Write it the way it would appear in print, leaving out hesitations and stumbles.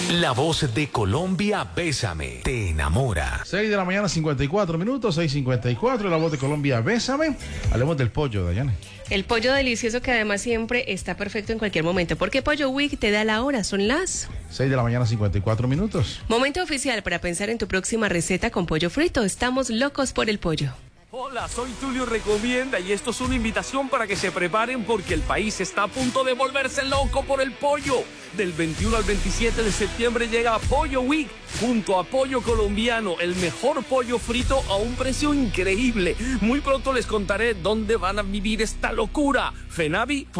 La voz de Colombia, Bésame, te enamora. 6 de la mañana, 54 minutos, 6:54, La voz de Colombia, Bésame. Hablemos del pollo, Dayane. El pollo delicioso que además siempre está perfecto en cualquier momento, porque Pollo Week te da la hora, son las 6 de la mañana, 54 minutos. Momento oficial para pensar en tu próxima receta con pollo frito. Estamos locos por el pollo. Hola, soy Tulio Recomienda y esto es una invitación para que se preparen porque el país está a punto de volverse loco por el pollo. Del 21 al 27 de septiembre llega Pollo Week junto a Pollo Colombiano, el mejor pollo frito a un precio increíble. Muy pronto les contaré dónde van a vivir esta locura. FENAVI